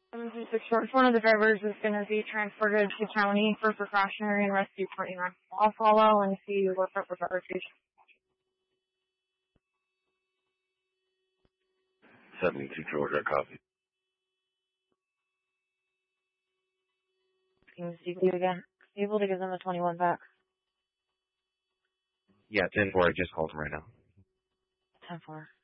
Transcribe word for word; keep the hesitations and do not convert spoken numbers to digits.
seven two six four. One of the drivers is going to be transported to county for precautionary and rescue twenty-nine. I'll follow and see you work up with the rotation. seventy-two Georgia, copy. Can you see you again? Able to give them the twenty-one back? Yeah, ten four, I just called him right now. ten four.